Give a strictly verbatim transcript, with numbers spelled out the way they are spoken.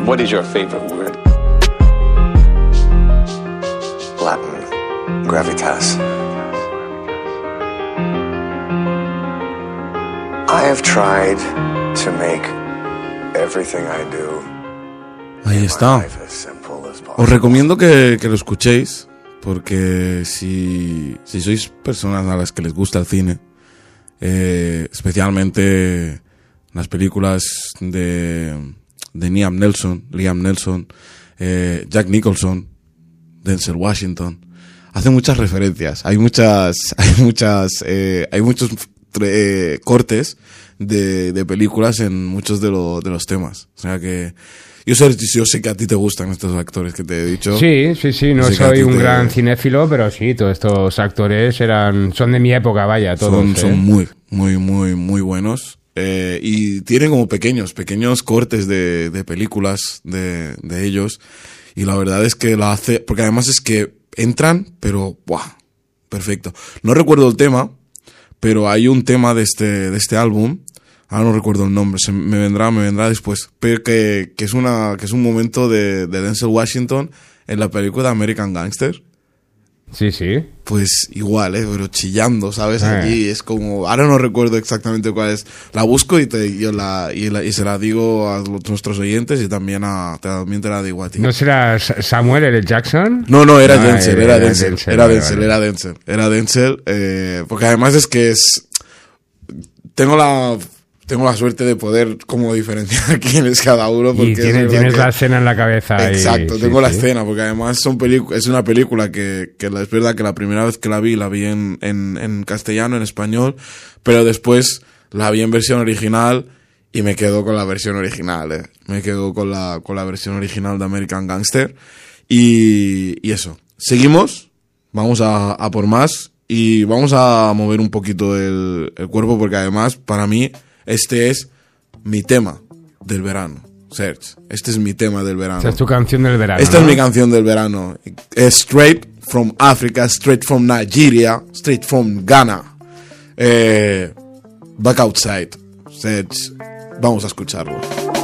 What is your favorite word? Latin. Gravitas. I have tried to make everything I do. Ahí está. Os recomiendo que, que lo escuchéis, porque si, si sois personas a las que les gusta el cine, eh, especialmente las películas de, de Liam Neeson, Liam Neeson, eh, Jack Nicholson, Denzel Washington, hace muchas referencias. Hay muchas, hay muchas, eh, hay muchos eh, cortes de, de películas en muchos de, lo, de los temas. O sea que yo sé, yo sé que a ti te gustan estos actores que te he dicho. Sí, sí, sí. No soy un te... gran cinéfilo, pero sí, todos estos actores eran, son de mi época, vaya, todos. Son, ¿eh? son muy, muy, muy, muy buenos. Eh, y tienen como pequeños, pequeños cortes de, de películas de, de ellos. Y la verdad es que la hace, porque además es que entran, pero ¡buah! Perfecto. No recuerdo el tema, pero hay un tema de este, de este álbum. Ahora no recuerdo el nombre, se me vendrá, me vendrá después. Pero que, que es una, que es un momento de, de Denzel Washington en la película de American Gangster. Sí, sí. Pues igual, eh, pero chillando, ¿sabes? Eh. Allí es como, ahora no recuerdo exactamente cuál es. La busco y te, yo la, y, la, y se la digo a los, nuestros oyentes y también a, también te la digo a ti. ¿No será Samuel L. Jackson? No, no, era ah, Denzel, era, era Denzel, Denzel, era vale, Denzel, vale. era Denzel, era Denzel, eh, porque además es que es, tengo la, tengo la suerte de poder como diferenciar quién es cada uno. Porque y tienes, es tienes que, la escena en la cabeza. Exacto, y, tengo sí, la sí. escena, porque además son pelicu- es una película que, que es verdad que la primera vez que la vi, la vi en, en, en castellano, en español, pero después la vi en versión original y me quedo con la versión original, eh. Me quedo con la, con la versión original de American Gangster. Y, y eso. Seguimos, vamos a, a por más y vamos a mover un poquito el, el cuerpo, porque además, para mí, este es mi tema del verano, Serge. Este es mi tema del verano. Esta es tu canción del verano. Esta ¿no? es mi canción del verano. Straight from Africa, straight from Nigeria, straight from Ghana. Eh, Back Outside. Serge, vamos a escucharlo.